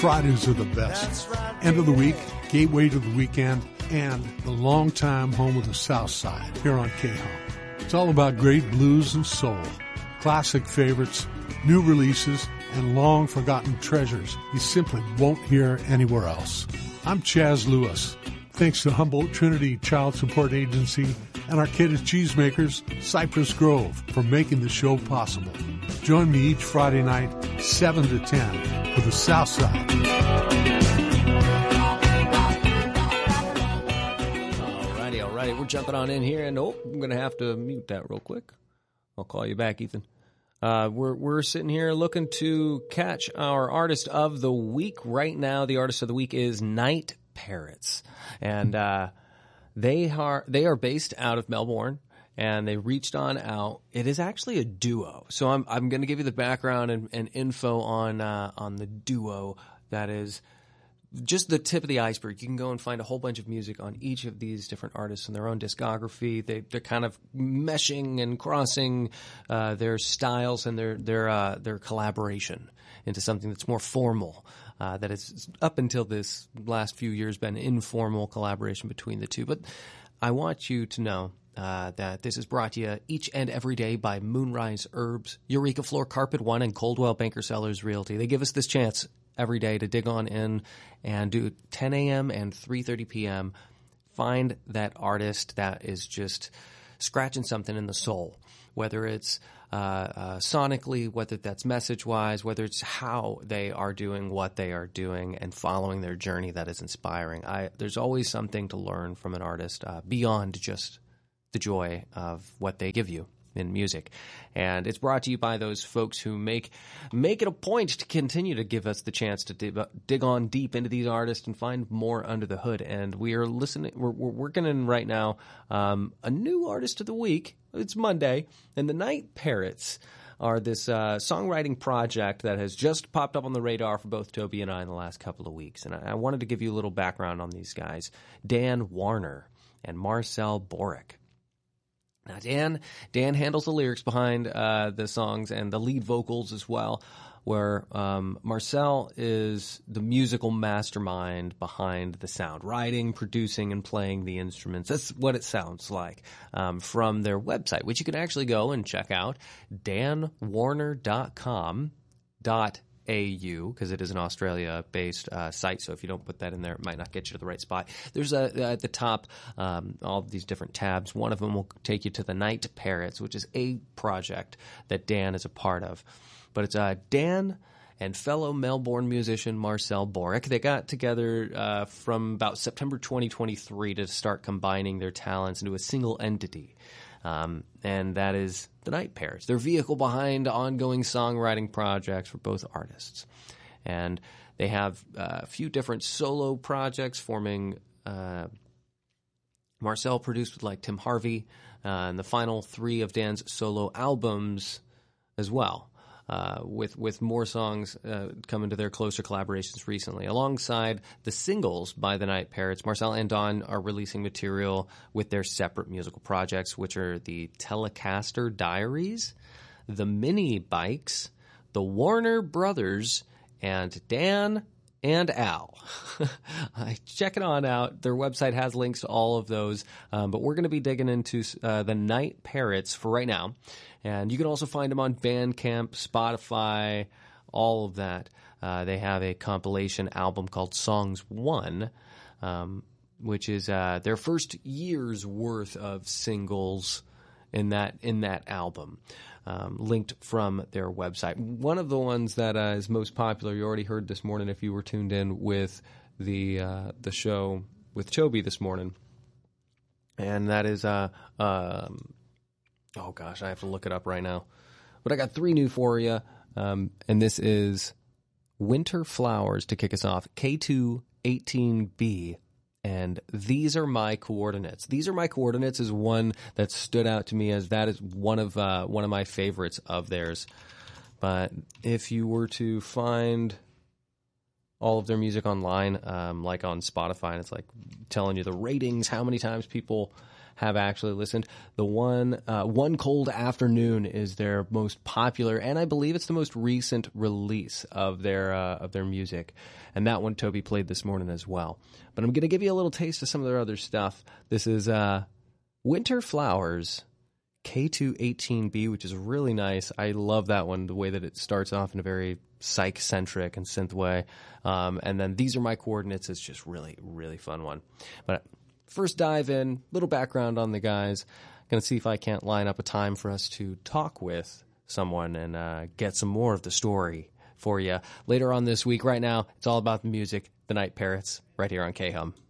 Fridays are the best. End of the week, gateway to the weekend, and the longtime home of the South Side here on K-Home. It's all about great blues and soul, classic favorites, new releases, and long-forgotten treasures you simply won't hear anywhere else. I'm Chaz Lewis. Thanks to Humboldt Trinity Child Support Agency and our kid cheesemakers, Cypress Grove, for making the show possible. Join me each Friday night, 7 to 10, for the South Side. Alrighty, we're jumping on in here, and I'm going to have to mute that real quick. I'll call you back, Ethan. We're sitting here looking to catch our artist of the week. Right now, the artist of the week is Night Parrots, and they are based out of Melbourne, and they reached on out. It is actually a duo, so I'm going to give you the background and info on the duo. That is just the tip of the iceberg. You can go and find a whole bunch of music on each of these different artists and their own discography. They're kind of meshing and crossing their styles and their collaboration into something that's more formal. That has, up until this last few years, been informal collaboration between the two. But I want you to know that this is brought to you each and every day by Moonrise Herbs, Eureka Floor Carpet One, and Coldwell Banker Sellers Realty. They give us this chance every day to dig on in and do 10 a.m. and 3:30 p.m. Find that artist that is just scratching something in the soul, whether it's sonically, whether that's message-wise, whether it's how they are doing what they are doing and following their journey that is inspiring. There's always something to learn from an artist beyond just the joy of what they give you in music. And it's brought to you by those folks who make it a point to continue to give us the chance to dig on deep into these artists and find more under the hood. And we're working in right now a new artist of the week. It's Monday, and the Night Parrots are this songwriting project that has just popped up on the radar for both Toby and I in the last couple of weeks. And I wanted to give you a little background on these guys, Dan Warner and Marcel Boric. Now, Dan handles the lyrics behind the songs and the lead vocals as well, where Marcel is the musical mastermind behind the sound, writing, producing, and playing the instruments. That's what it sounds like from their website, which you can actually go and check out, danwarner.com.au, because it is an Australia-based site, so if you don't put that in there, it might not get you to the right spot. There's at the top all of these different tabs. One of them will take you to the Night Parrots, which is a project that Dan is a part of. But it's Dan and fellow Melbourne musician Marcel Boric. They got together from about September 2023 to start combining their talents into a single entity. And that is the Night Parrots, their vehicle behind ongoing songwriting projects for both artists. And they have a few different solo projects forming. Marcel produced with like Tim Harvey, and the final 3 of Dan's solo albums as well. With more songs coming to their closer collaborations recently. Alongside the singles by the Night Parrots, Marcel and Don are releasing material with their separate musical projects, which are the Telecaster Diaries, the Mini Bikes, the Warner Brothers, and Dan and Al. Check it on out. Their website has links to all of those, but we're going to be digging into the Night Parrots for right now. And you can also find them on Bandcamp, Spotify, all of that. They have a compilation album called Songs 1, which is their first year's worth of singles in that album, linked from their website. One of the ones that is most popular, you already heard this morning if you were tuned in with the show with Toby this morning, and that is oh gosh, I have to look it up right now. But I got 3 new for you, and this is Winter Flowers to kick us off, K218B, and These Are My Coordinates. These Are My Coordinates is one that stood out to me as that is one of my favorites of theirs. But if you were to find all of their music online, like on Spotify, and it's like telling you the ratings, how many times people have actually listened. The One Cold Afternoon is their most popular, and I believe it's the most recent release of their music. And that one Toby played this morning as well. But I'm going to give you a little taste of some of their other stuff. This is Winter Flowers K218B, which is really nice. I love that one, the way that it starts off in a very psych-centric and synth way. And then These Are My Coordinates is just really, really fun one. But first dive in, little background on the guys. Going to see if I can't line up a time for us to talk with someone and get some more of the story for you later on this week. Right now, it's all about the music, the Night Parrots, right here on K-Hum.